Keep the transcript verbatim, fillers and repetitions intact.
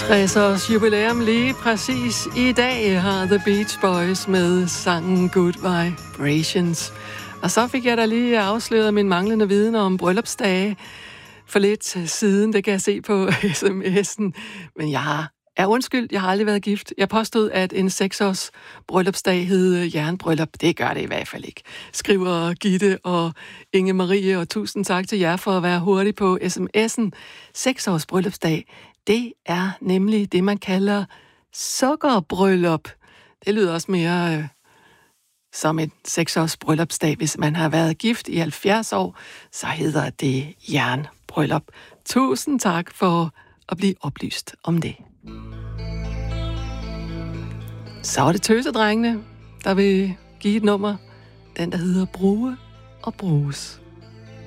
tres års jubilæum lige præcis i dag har The Beach Boys med sangen Good Vibrations. Og så fik jeg da lige afsløret min manglende viden om bryllupsdage for lidt siden. Det kan jeg se på sms'en. Men jeg har er undskyld, jeg har aldrig været gift. Jeg påstod, at en seksårs bryllupsdag hed jernbryllup. Det gør det i hvert fald ikke. Skriver Gitte og Inge Marie, og tusind tak til jer for at være hurtig på sms'en. Seksårs bryllupsdag, det er nemlig det, man kalder sukkerbryllup. Det lyder også mere øh, som et seksårs bryllupsdag. Hvis man har været gift i halvfjerds år, så hedder det jernbryllup. Tusind tak for at blive oplyst om det. Så er det tøsedrengene, der vil give et nummer. Den, der hedder Bruge og Bruges.